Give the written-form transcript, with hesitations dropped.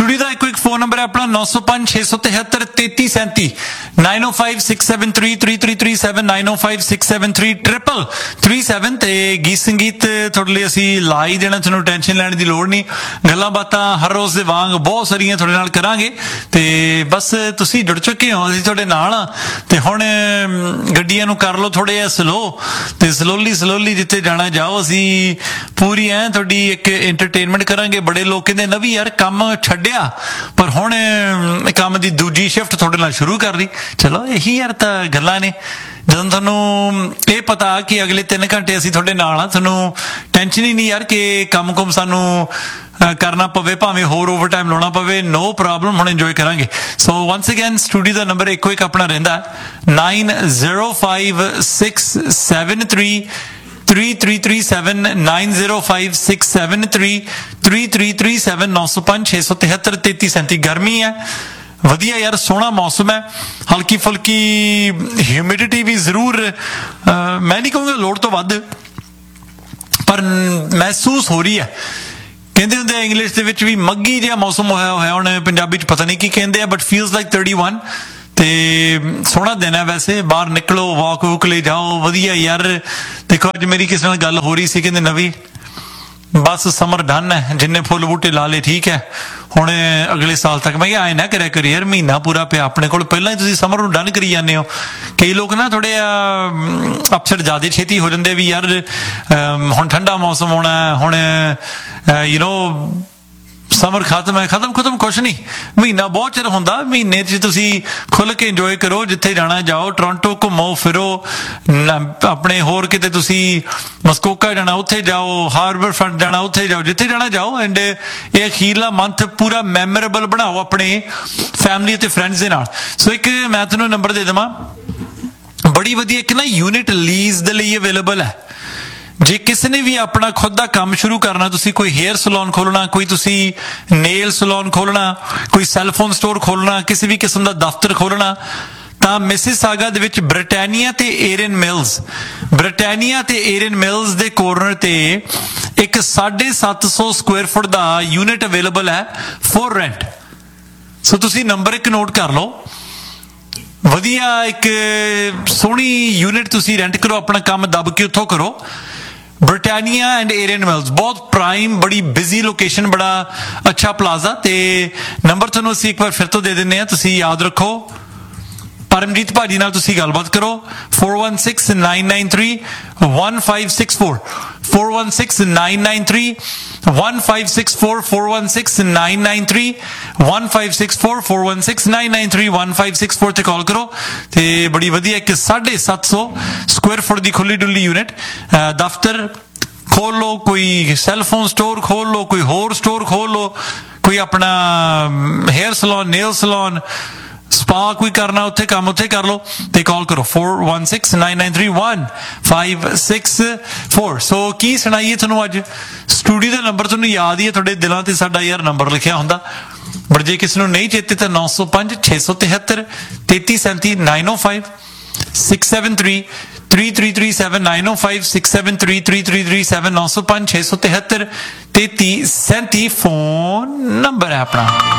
Studio का एक phone number है अपना 905 673 3337 9056733337 9056733337 ते गीत संगीत थोड़े लिए असी ला ही देना, तुहानू टेंशन लैण दी लोड़ नहीं। गल्लां बातां हर रोज़ दे वांग बहुत सारियां तुहाडे नाल करांगे ते बस तुसीं जुड़ चुके हो, असीं तुहाडे नाल आ ते हुण गड्डियां नू कर लो थोड़े जिहा स्लो ते स्लोली जिथे जाना जाओ। असीं पूरी तुहाडी एक एंटरटेनमेंट करांगे। बड़े लोग कहंदे नवी यार काम छड्डिया पर हुण काम दी दूजी शिफ्ट तुहाडे नाल शुरू कर ली। चलो यही यार तां गल्लां ने, ਜਦੋਂ ਤੁਹਾਨੂੰ ਇਹ ਪਤਾ ਕਿ ਅਗਲੇ 3 ਘੰਟੇ ਅਸੀਂ ਤੁਹਾਡੇ ਨਾਲ ਆ, ਤੁਹਾਨੂੰ ਟੈਨਸ਼ਨ ਹੀ ਨਹੀਂ ਯਾਰ ਕਿ ਕੰਮ ਸਾਨੂੰ ਕਰਨਾ ਪਵੇ, ਭਾਵੇਂ ਹੋਰ ਓਵਰ ਟਾਈਮ ਲਾਉਣਾ ਪਵੇ, ਨੋ ਪ੍ਰੋਬਲਮ, ਹੁਣ ਇੰਜੋਏ ਕਰਾਂਗੇ। ਸੋ ਵਨਸ ਅਗੇਨ ਸਟੂਡੀਓ ਦਾ ਨੰਬਰ ਇੱਕੋ ਇੱਕ ਆਪਣਾ ਰਹਿੰਦਾ 905673 3337 905673 905 673 3337। गर्मी है, ਵਧੀਆ यार, सोहना मौसम है, हल्की फुल्की ह्यूमिडिटी भी जरूर मैं नहीं कहूँगा लोड़ तो वध पर महसूस हो रही है। कहते होंगे इंग्लिश के भी मग्गी जिहा मौसम होया होया, हुण पंजाबी च पता नहीं की कहते हैं बट फील्स लाइक 31 ते सोहना दिन है। वैसे बाहर निकलो, वॉक वूक ले जाओ, वधिया यार। देखो अज मेरी किसी नाल गल हो रही सी, कहते नवी बस समर डन है, जिन्ने फुल बूटे ला ले ठीक है, हुण अगले साल तक। मैं आए ना करिया करो यार, महीना पूरा पिया अपने कोल, पहलां ही तुसीं समर नूं डन करी जांदे हो। कई लोग ना थोड़े अपसेट ज़्यादा छेती हो जांदे भी यार हुण ठंडा मौसम होना, हुण यू नो समर खत्म है। खत्म कुछ नहीं, महीना बहुत चिर हुंदा। महीने च तुसीं खुल के इंजॉय करो, जिथे जाना जाओ, टोरंटो घूमो फिरो, अपने होर किते तुसीं मस्कोका जाना उत्थे जाओ, हार्बर फ्रंट जाना उत्थे जाओ, जिथे जाना जाओ। एंड ये अखीरला मंथ पूरा मैमोरेबल बनाओ अपने फैमिली ते फ्रेंड्स दे नाल। सो एक मैं तुहानूं नंबर दे देवां, बड़ी वधिया एक ना यूनिट लीज दे लई अवेलेबल है। जे किसी ने भी अपना खुद का काम शुरू करना, तुसी कोई हेयर सलून खोलना, कोई तुसी नेल सलून खोलना, कोई सैलफोन स्टोर खोलना, किसी भी किस्म का दफ्तर खोलना, ਤਾਂ ਮਿਸਿਸਾਗਾ ਦੇ ਵਿੱਚ ਬ੍ਰਿਟਾਨੀਆ ਤੇ ਏਰਨ ਮਿਲਸ ਦੇ ਕੋਰਨਰ ਤੇ ਇੱਕ 750 ਸਕੁਆਇਰ ਫੁੱਟ ਦਾ ਯੂਨਿਟ ਅਵੇਲੇਬਲ ਹੈ ਫॉर ਰੈਂਟ। ਸੋ ਤੁਸੀਂ ਨੰਬਰ ਇੱਕ ਨੋਟ ਕਰ ਲਓ, ਵਧੀਆ ਇੱਕ ਸੋਹਣੀ ਯੂਨਿਟ ਤੁਸੀਂ ਰੈਂਟ ਕਰੋ, ਆਪਣਾ ਕੰਮ ਦੱਬ ਕੇ ਉੱਥੋਂ ਕਰੋ। ब्रिटानिया एंड एरियन मिल्स बहुत प्राइम, बड़ी बिजी लोकेशन, बड़ा अच्छा प्लाजा। ते नंबर तुहानूं असीं एक बार फिर तो दे दिंदे हां, तुसीं याद रखो। परमजीत भाजी नाल तुसीं गलबात करो 416993 1564 416993 1564 416993 1564 416993 1564 ते कॉल करो। ते बड़ी वधिया एक 750 स्क्वायर फुट की खुली डुली यूनिट दफ्तर खोल लो, कोई सैलफोन स्टोर खोल लो, कोई होर स्टोर खोल लो, कोई अपना hair salon, nail salon, spa कोई करना उत्थे काम उत्थे कर लो। ते कॉल करो 4169931564। सो की सुनाइए तुहानूं अज स्टूडियो का नंबर तुहानूं याद ही है, तुहाडे दिलां ते साडा यार नंबर लिखिया हुंदा, पर जे किसी नूं नहीं चेते तो 905 673 3337 905 673 3337 905 673 3337 905 673 3337 फोन नंबर है अपना।